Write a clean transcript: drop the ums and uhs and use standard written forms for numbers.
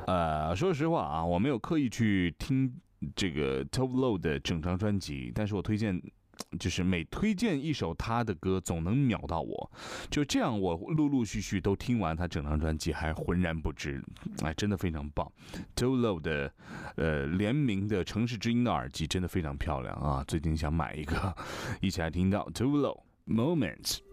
说实话啊，我没有刻意去听这个 Tove Lo 的整张专辑，但是我推荐。就是每推荐一首他的歌，总能秒到我。就这样，我陆陆续续都听完他整张专辑，还浑然不知。哎，真的非常棒。Tove Lo 的联名的城市之音的耳机真的非常漂亮啊！最近想买一个，一起来听到 Tove Lo Moments。